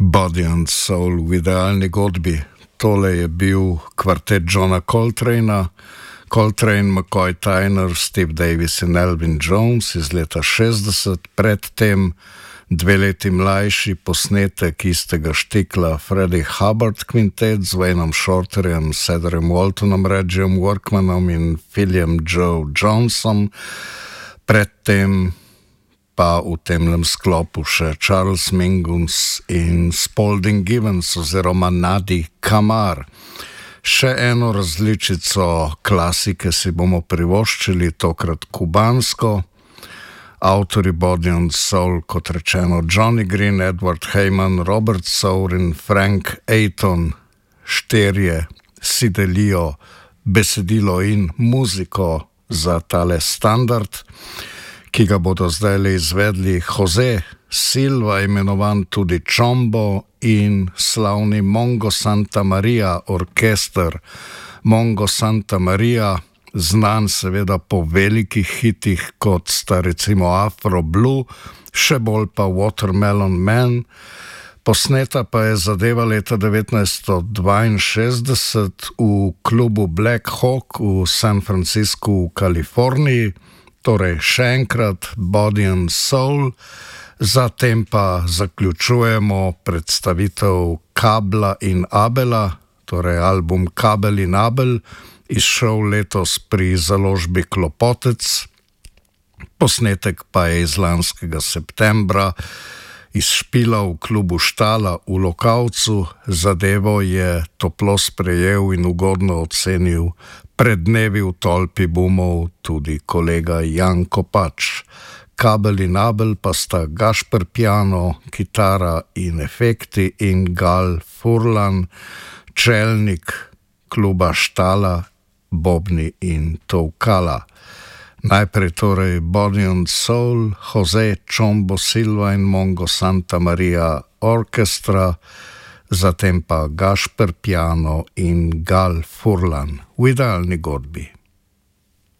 Body and Soul v idealni godbi. Tole je bil kvartet Johna Coltrana, Coltrane, McCoy Tyner, Steve Davis in Elvin Jones iz leta 60, predtem 2 leti mlajši posnetek istega štikla Freddie Hubbard Quintet z Waynom Shorterjem, Cedrem Waltonom, Reggiom Workmanom in Philjem Joe Johnson, predtem pa v temnem sklopu še Charles Mingus in Spalding Givens oziroma Nadi Kamar. Še eno različico klasike si bomo privoščili, tokrat kubansko. Avtori Body and Soul, kot rečeno, Johnny Green, Edward Heyman, Robert Sour in Frank Ayton. 4 si delijo besedilo in muziko za tale standard, ki ga bodo zdaj izvedli Jose Silva, imenovan tudi Chombo, in slavni Mongo Santa Maria orkester. Mongo Santa Maria, znan seveda po velikih hitih, kot sta recimo Afro Blue, še bolj pa Watermelon Man. Posneta pa je zadeva leta 1962 v klubu Black Hawk v San Franciscu v Kaliforniji. Torej še enkrat Body and Soul, zatem pa zaključujemo predstavitev Kabla in Abela, torej album Kabel in Abel, izšel letos pri založbi Klopotec, posnetek pa je iz lanskega septembra, iz Špila v klubu Štala v Lokavcu. Zadevo je toplo sprejel in ugodno ocenil pred dnevi v tolpi bumov tudi kolega Jan Kopač. Kabel in Abel pa sta Gašper Piano, kitara in efekti, in Gal Furlan, čelnik kluba Štala, bobni in tolkala. Najprej torej Body and Soul, Jose, Chombo Silva in Mongo Santa Maria Orchestra, zatem pa Gašper Piano in Gal Furlan v idealni godbi.